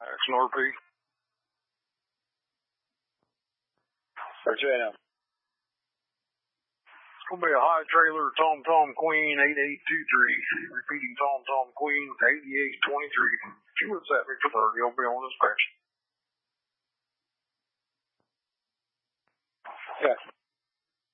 Action RP. Where's your It's going to be a high trailer, Tom Queen 8823. Repeating Tom Queen 8823. She looks at me for 30. I'll be on dispatch. Yeah.